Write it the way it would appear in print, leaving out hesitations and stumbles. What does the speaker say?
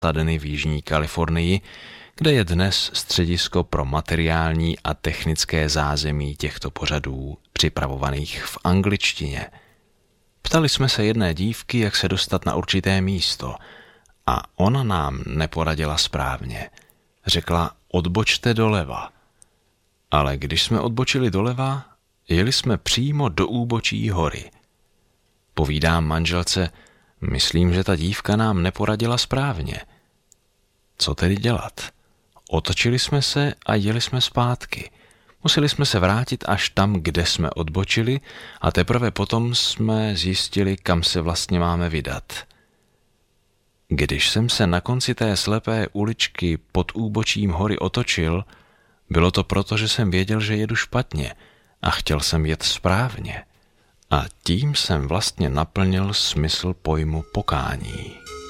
Pasadeny v jižní Kalifornii, kde je dnes středisko pro materiální a technické zázemí těchto pořadů, připravovaných v angličtině. Ptali jsme se jedné dívky, jak se dostat na určité místo, a ona nám neporadila správně. Řekla, odbočte doleva. Ale když jsme odbočili doleva, jeli jsme přímo do úbočí hory. Povídám manželce, myslím, že ta dívka nám neporadila správně. Co tedy dělat? Otočili jsme se a jeli jsme zpátky. Museli jsme se vrátit až tam, kde jsme odbočili, a teprve potom jsme zjistili, kam se vlastně máme vydat. Když jsem se na konci té slepé uličky pod úbočím hory otočil, bylo to proto, že jsem věděl, že jedu špatně a chtěl jsem jet správně. A tím jsem vlastně naplnil smysl pojmu pokání.